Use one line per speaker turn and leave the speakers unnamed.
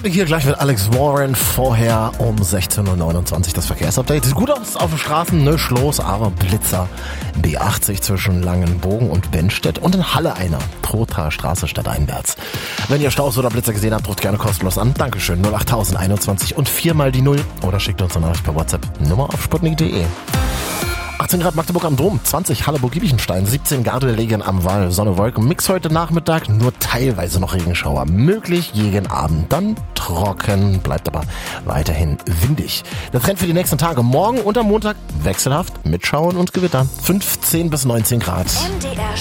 Sputnik hier gleich mit Alex Warren. Vorher um 16.29 Uhr das Verkehrsupdate. Sieht gut aus auf den Straßen, nichts los, aber Blitzer. B80 zwischen Langenbogen und Benstedt und in Halle einer. Trothaer Straße stadteinwärts. Wenn ihr Staus oder Blitzer gesehen habt, ruft gerne kostenlos an. Dankeschön. 08021 und 4 mal die 0. Oder schickt uns eine Nachricht per WhatsApp. Nummer auf sputnik.de. 18 Grad Magdeburg am Dom, 20 Halleburg-Giebichenstein, 17 Gardelegen am Wall, Sonne, Wolken, Mix heute Nachmittag, nur teilweise noch Regenschauer, möglich gegen Abend, dann trocken, bleibt aber weiterhin windig. Der Trend für die nächsten Tage, morgen und am Montag wechselhaft mit Schauern und Gewitter, 15 bis 19 Grad.
MDR